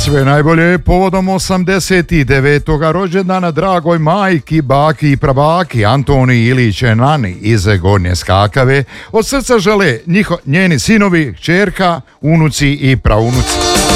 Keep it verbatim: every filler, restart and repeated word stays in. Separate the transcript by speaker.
Speaker 1: Sve najbolje povodom osamdeset devetog rođendana dragoj majki, baki i prabaki Antoni Ilić Nani iz Gornje Skakave. Od srca žele njiho, njeni sinovi, kćerka, unuci i praunuci.